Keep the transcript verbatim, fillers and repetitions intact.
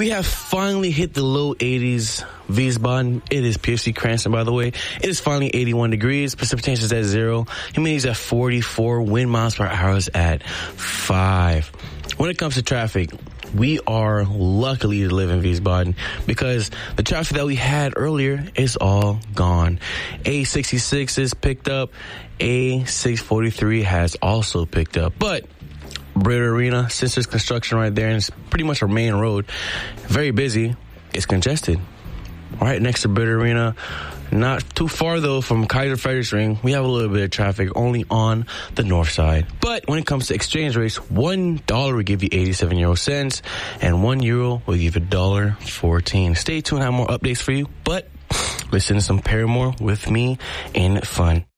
We have finally hit the low eighties. Wiesbaden. It is P F C Cranston, by the way. It is finally eighty-one degrees. Precipitation is at zero. Humidity's at forty-four. Wind miles per hour is at five. When it comes to traffic, we are luckily to live in Wiesbaden because the traffic that we had earlier is all gone. A sixty-six is picked up. A six forty-three has also picked up. But Brit Arena, since there's construction right there and it's pretty much our main road, very busy, it's congested. Right next to Brit Arena, not too far though from Kaiser Friedrichsring, we have a little bit of traffic only on the north side. But when it comes to exchange rates, one dollar will give you eighty-seven euro cents and one euro will give you one dollar fourteen. Stay tuned, I have more updates for you, but listen to some Paramore with me in fun.